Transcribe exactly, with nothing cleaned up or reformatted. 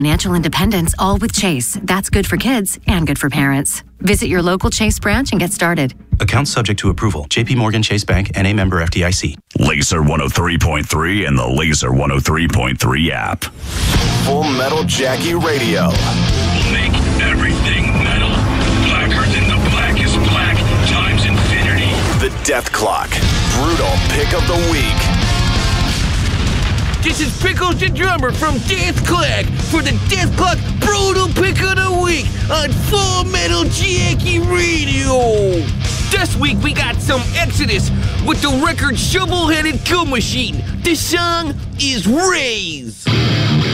Financial independence, all with Chase. That's good for kids and good for parents. Visit your local Chase branch and get started. Account subject to approval. J P Morgan Chase Bank, N A member F D I C. Laser one oh three point three and the Laser one oh three point three app. Full Metal Jackie Radio. Make everything metal. Blacker than the blackest black times infinity. The Death Clock. Brutal pick of the week. This is Pickles the Drummer from Death Clock for the Death Clock Brutal Pick of the Week on Full Metal Jackie Radio. This week we got some Exodus with the record Shovel-Headed Kill Machine. The song is Raise.